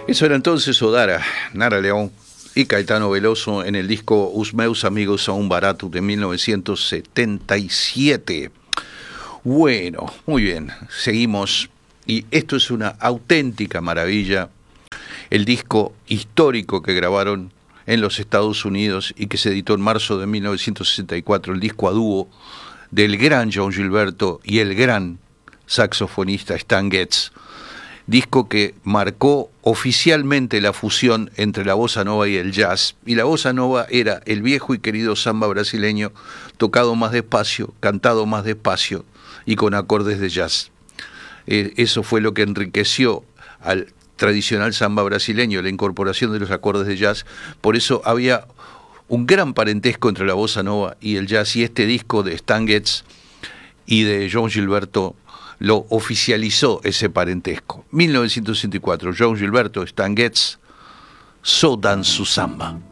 Eso era entonces Odara, Nara León y Caetano Veloso en el disco Os Meus Amigos Son Baratos de 1977. Bueno, muy bien, seguimos. Y esto es una auténtica maravilla. El disco histórico que grabaron en los Estados Unidos y que se editó en marzo de 1964, el disco a dúo del gran John Gilberto y el gran saxofonista Stan Getz. Disco que marcó oficialmente la fusión entre la bossa nova y el jazz. Y la bossa nova era el viejo y querido samba brasileño, tocado más despacio, cantado más despacio y con acordes de jazz. Eso fue lo que enriqueció al tradicional samba brasileño, la incorporación de los acordes de jazz. Por eso había un gran parentesco entre la bossa nova y el jazz, y este disco de Stan Getz y de John Gilberto lo oficializó ese parentesco. 1964, John Gilberto, Stan Getz, So Dan Su Samba.